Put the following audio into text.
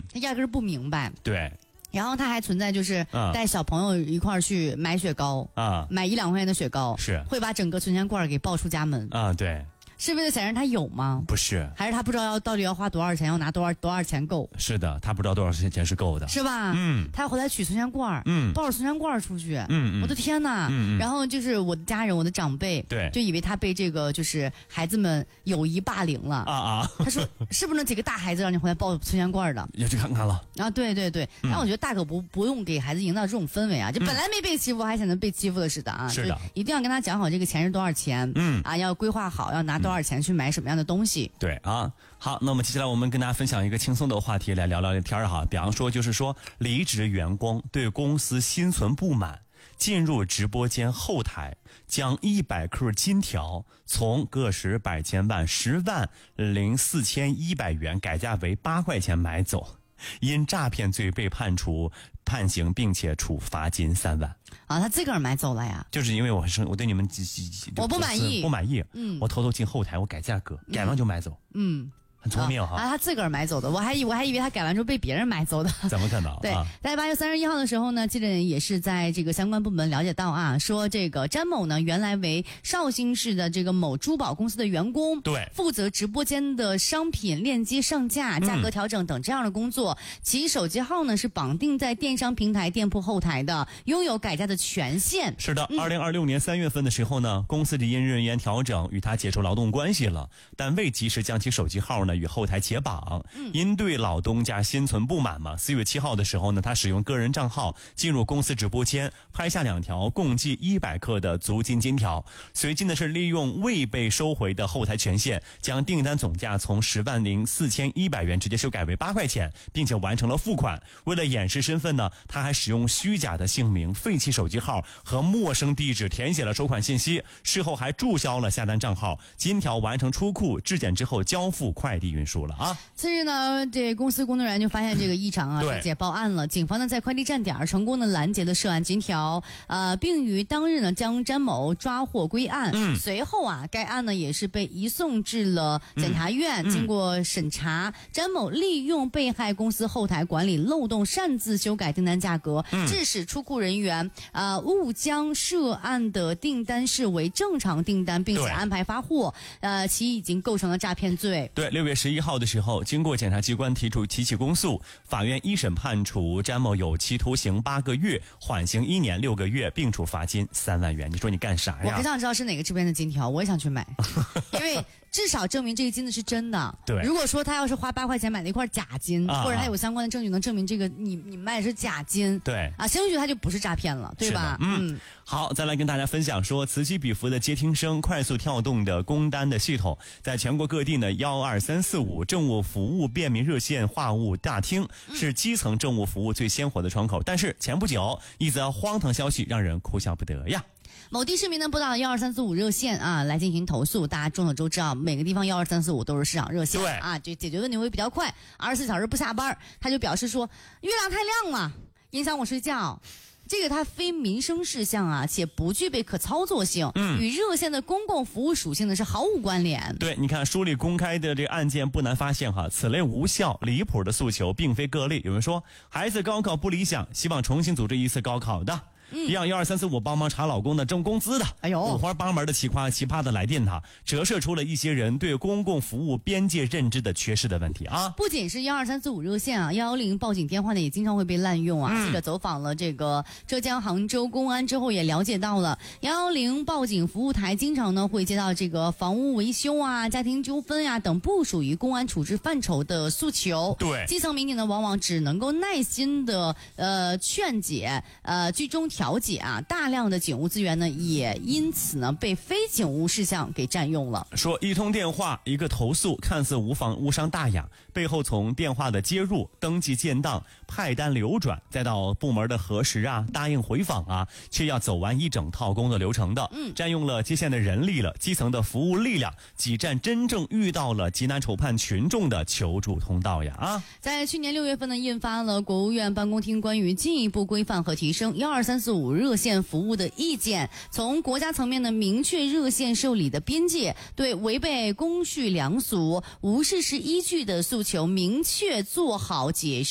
他压根儿不明白。 对。 然后他还存在就是带小朋友一块儿去买雪糕买1-2块钱的雪糕， 是会把整个存钱罐给抱出家门对。 是为了想让他有吗？ 不是， 还是他不知道到底要花多少钱，要拿多少钱够？ 是的，他不知道多少钱是够的， 是吧？他要回来取存钱罐抱着存钱罐出去，我的天哪！然后就是我的家人，我的长辈， 对， 就以为他被这个就是孩子们友谊霸凌了他说是不是那几个大孩子让你回来抱存钱罐的？ 要去看看了对。但我觉得大可不用给孩子营造这种氛围就本来没被欺负，还显得被欺负了似的是的， 一定要跟他讲好这个钱是多少钱，要规划好要拿多少钱去买什么样的东西。 对好，那么接下来我们跟大家分享一个轻松的话题，来聊聊天比方说就是说离职员工对公司心存不满，进入直播间后台将100克金条从个十百千万10万零4100元改价为8块钱买走，因诈骗罪被判刑，并且处罚金3万他自个儿买走了呀？ 就是因为我对你们我不满意， 我偷偷进后台，我改价格，改完就买走。很聪明他自个儿买走的，我还以为他改完之后被别人买走的。 怎么可能？ 对，在8月31号的时候呢，记者也是在这个相关部门了解到说这个詹某呢原来为绍兴市的这个某珠宝公司的员工， 对， 负责直播间的商品链接上架、价格调整等这样的工作。其手机号呢是绑定在电商平台店铺后台的，拥有改价的权限。 是的，2026年3月份的时候呢，公司因人员调整与他解除劳动关系了，但未及时将其手机号呢与后台解绑，因对老东家心存不满嘛，4月7号的时候呢，他使用个人账号进入公司直播间，拍下2条共计100克的足金金条，随即呢是利用未被收回的后台权限，将订单总价从10万零4100元直接修改为8块钱，并且完成了付款。为了掩饰身份呢，他还使用虚假的姓名、废弃手机号和陌生地址填写了收款信息，事后还注销了下单账号，金条完成出库质检之后交付快递运输了次日呢，这公司工作人员就发现这个异常直接报案了。警方呢在快递站点成功的拦截了涉案金条，并于当日呢将詹某抓获归案。随后该案呢也是被移送至了检察院，经过审查，詹某利用被害公司后台管理漏洞，擅自修改订单价格，致使出库人员误将涉案的订单视为正常订单，并且安排发货，其已经构成了诈骗罪。 对，6月11号的时候，经过检察机关提起公诉，法院一审判处詹某有期徒刑8个月，缓刑1年6个月，并处罚金3万元。你说你干啥呀？ 我可想知道是哪个这边的金条，我也想去买，因为至少证明这个金子是真的。 对， 如果说他要是花8块钱买了一块假金，或者他有相关的证据能证明这个你卖的是假金， 对兴许他就不是诈骗了，对吧？ 好，再来跟大家分享说，此起彼伏的接听声、快速跳动的工单的系统，在全国各地呢12345政务服务便民热线话务大厅是基层政务服务最鲜活的窗口。但是前不久，一则荒唐消息让人哭笑不得呀。 某地市民呢拨打12345热线来进行投诉。大家众所周知每个地方12345都是市场热线就解决问题会比较快，24小时不下班。他就表示说，月亮太亮了，影响我睡觉。这个它非民生事项且不具备可操作性，与热线的公共服务属性呢是毫无关联。 对，你看书里公开的这个案件不难发现此类无效离谱的诉求并非个例。有人说孩子高考不理想，希望重新组织一次高考的，让12345帮忙查老公的挣工资的，五花八门的奇葩的来电折射出了一些人对公共服务边界认知的缺失的问题不仅是12345热线110报警电话呢也经常会被滥用记者走访了这个浙江杭州公安之后也了解到了110报警服务台经常呢会接到这个房屋维修家庭纠纷等不属于公安处置范畴的诉求。 对， 基层民警呢往往只能够耐心的劝解居中调解大量的警务资源呢也因此呢被非警务事项给占用了。 说一通电话一个投诉看似无伤大雅，背后从电话的接入、登记建档、派单流转，再到部门的核实答应回访却要走完一整套工作流程的，占用了接线的人力了，基层的服务力量，挤占真正遇到了急难愁盼群众的求助通道呀在去年6月份呢印发了国务院办公厅关于进一步规范和提升12345热线服务的意见，从国家层面呢明确热线受理的边界，对违背公序良俗、无事实依据的诉求明确做好解释